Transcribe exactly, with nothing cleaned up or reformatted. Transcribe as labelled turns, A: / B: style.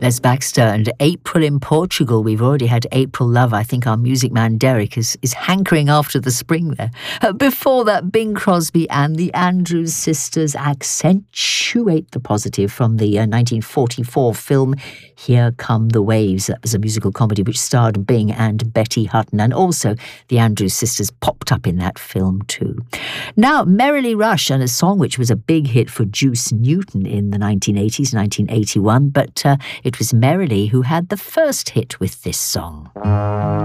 A: Les Baxter and April in Portugal. We've already had April Love. I think our music man Derek is, is hankering after the spring there. Uh, before that, Bing Crosby and the Andrews Sisters, Accentuate the Positive, from the uh, nineteen forty-four film Here Come the Waves. That was a musical comedy which starred Bing and Betty Hutton, and also the Andrews Sisters popped up in that film too. Now, Merrily Rush, and a song which was a big hit for Juice Newton in the nineteen eighties, nineteen eighty-one, but uh, it was Merrily who had the first hit with this song.